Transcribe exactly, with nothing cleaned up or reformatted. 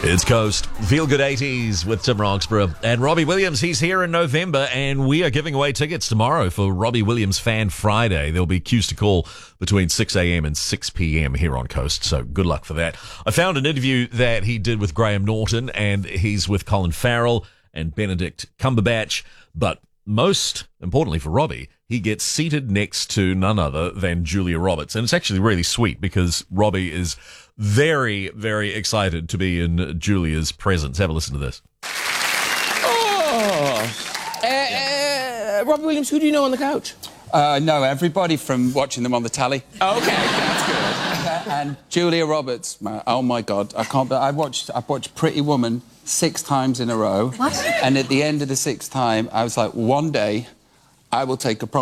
It's Coast. Feel Good eighties with Tim Roxburgh. And Robbie Williams, he's here in November, and we are giving away tickets tomorrow for Robbie Williams Fan Friday. There'll be cues to call between six a.m. and six p.m. here on Coast, so good luck for that. I found an interview that he did with Graham Norton, and he's with Colin Farrell and Benedict Cumberbatch, but most importantly for Robbie, he gets seated next to none other than Julia Roberts. And it's actually really sweet because Robbie is very, very excited to be in Julia's presence. Have a listen to this. Oh. Uh, uh, Robbie Williams, who do you know on the couch? I uh, know everybody from watching them on the telly. Oh, okay, that's good. And Julia Roberts, my, oh my God, I can't. I watched. I watched Pretty Woman six times in a row. What? And at the end of the sixth time, I was like, one day, I will take a.